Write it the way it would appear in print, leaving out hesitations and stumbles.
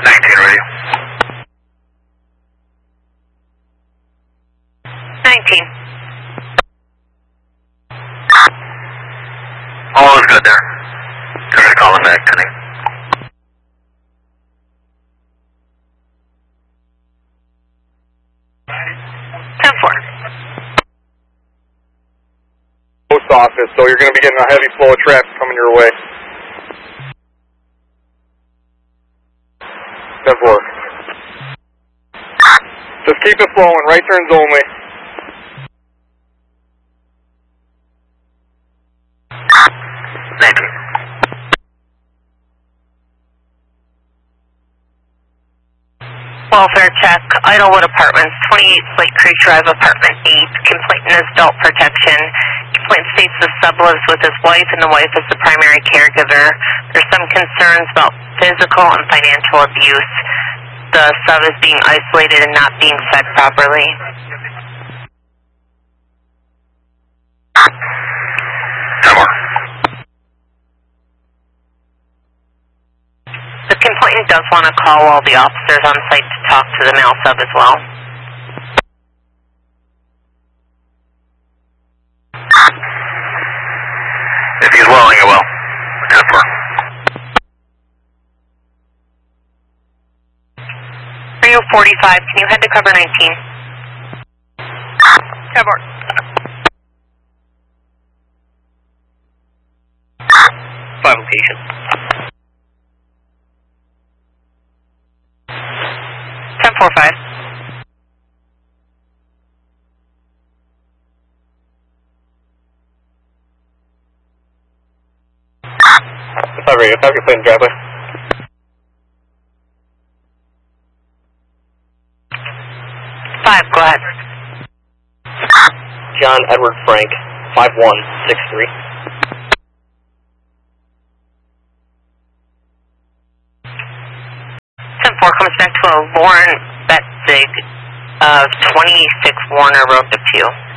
19 radio. 19. All is good there. Try to call him back, Penny. Post office, so you're going to be getting a heavy flow of traffic coming your way. 10-4. Just keep it flowing, right turns only. Thank you. Welfare check, Idlewood Apartments, 28 Slate Creek Drive, Apartment 8. Complainant is adult protection. Complainant states the sub lives with his wife, and the wife is the primary caregiver. There's some concerns about physical and financial abuse. The sub is being isolated and not being fed properly. The complainant does want to call all the officers on site to talk to the male sub as well. If he's willing, I will. 10-4. Rio 45, can you head to cover 19? 10-4. 5 location. 10-4-5. Radio, target plane driver. 5, go ahead. John Edward Frank, 5163. 10-4 comes back to a Lauren Betzig of 26 Warner Road, Appeal.